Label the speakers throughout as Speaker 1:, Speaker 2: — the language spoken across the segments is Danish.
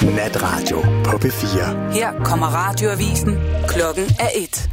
Speaker 1: Natradio på P4.
Speaker 2: Her kommer radioavisen. Klokken er 1.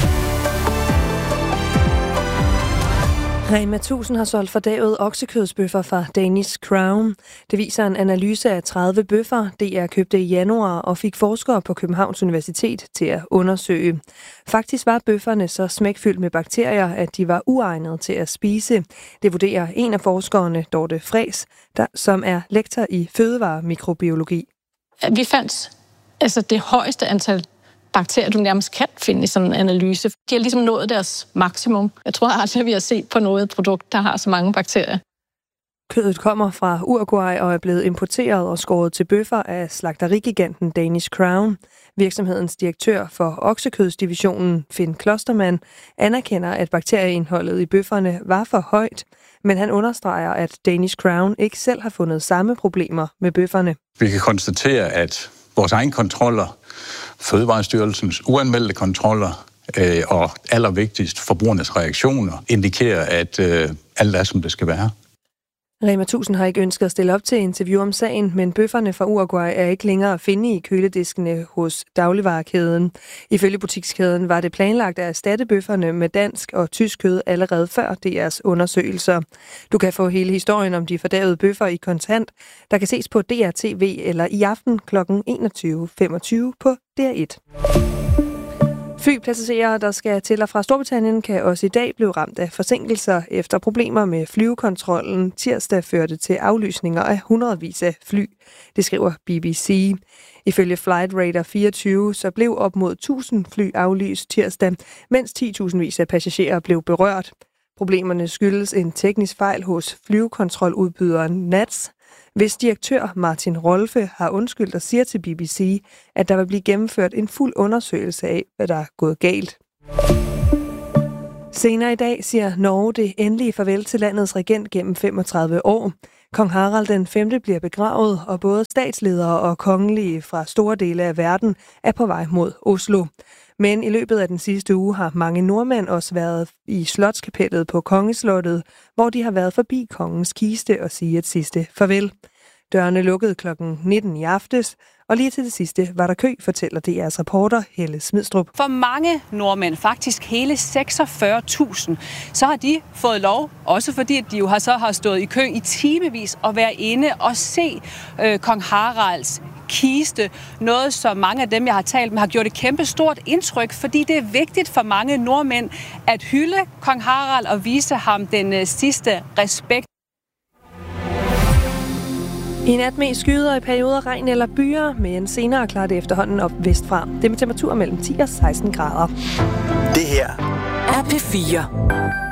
Speaker 3: Rema 1000 har solgt fordævede oksekødsbøffer fra Danish Crown. Det viser en analyse af 30 bøffer, DR købte i januar og fik forskere på Københavns Universitet til at undersøge. Faktisk var bøfferne så smækfyldt med bakterier, at de var uegnede til at spise. Det vurderer en af forskerne, Dorte Fræs, som er lektor i fødevaremikrobiologi.
Speaker 4: Vi fandt det højeste antal bakterier, du nærmest kan finde i sådan en analyse. De har ligesom nået deres maksimum. Jeg tror aldrig, vi har set på noget produkt, der har så mange bakterier.
Speaker 3: Kødet kommer fra Uruguay og er blevet importeret og skåret til bøffer af slagterigiganten Danish Crown. Virksomhedens direktør for oksekødsdivisionen, Finn Klostermann, anerkender, at bakterieindholdet i bøfferne var for højt, men han understreger, at Danish Crown ikke selv har fundet samme problemer med bøfferne.
Speaker 5: Vi kan konstatere, at vores egen kontroller, Fødevarestyrelsens uanmeldte kontroller og allervigtigst forbrugernes reaktioner indikerer, at alt er, som det skal være.
Speaker 3: Rema 1000 har ikke ønsket at stille op til interview om sagen, men bøfferne fra Uruguay er ikke længere at finde i kølediskene hos dagligvarekæden. Ifølge butikskæden var det planlagt at erstatte bøfferne med dansk og tysk kød allerede før DR's undersøgelser. Du kan få hele historien om de fordærvede bøffer i kontant, der kan ses på DR.TV eller i aften kl. 21.25 på DR1. Flypassagerer, der skal til og fra Storbritannien, kan også i dag blive ramt af forsinkelser efter problemer med flyvekontrollen. Tirsdag førte til aflysninger af hundredvis af fly. Det skriver BBC. Ifølge Flight Radar 24 så blev op mod 1000 fly aflyst tirsdag, mens 10.000 vis af passagerer blev berørt. Problemerne skyldes en teknisk fejl hos flyvekontroludbyderen NATS, hvis direktør Martin Rolfe har undskyldt og siger til BBC, at der vil blive gennemført en fuld undersøgelse af, hvad der er gået galt. Senere i dag siger Norge det endelige farvel til landets regent gennem 35 år. Kong Harald den 5. bliver begravet, og både statsledere og kongelige fra store dele af verden er på vej mod Oslo. Men i løbet af den sidste uge har mange nordmænd også været i Slotskapellet på Kongeslottet, hvor de har været forbi kongens kiste og sige et sidste farvel. Dørene lukkede kl. 19 i aftes, og lige til det sidste var der kø, fortæller DR's reporter Helle Smidstrup.
Speaker 6: For mange nordmænd, faktisk hele 46.000, så har de fået lov, også fordi de jo har stået i kø i timevis, at være inde og se kong Haralds kiste. Noget, som mange af dem, jeg har talt med, har gjort et kæmpe stort indtryk, fordi det er vigtigt for mange nordmænd at hylde kong Harald og vise ham den sidste respekt.
Speaker 3: I nat med skyder og i perioder regn eller byer, men senere klarer det efterhånden op vestfra. Det med temperaturer mellem 10 og 16 grader.
Speaker 1: Det her
Speaker 2: er P4.